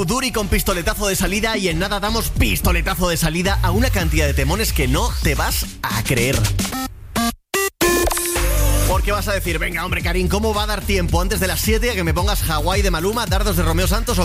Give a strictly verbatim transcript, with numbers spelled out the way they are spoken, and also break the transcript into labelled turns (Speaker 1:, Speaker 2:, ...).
Speaker 1: Duri con pistoletazo de salida y en nada damos pistoletazo de salida a una cantidad de temones que no te vas a creer. Porque vas a decir, venga hombre Karim, ¿cómo va a dar tiempo antes de las siete a que me pongas Hawái de Maluma, Dardos de Romeo Santos o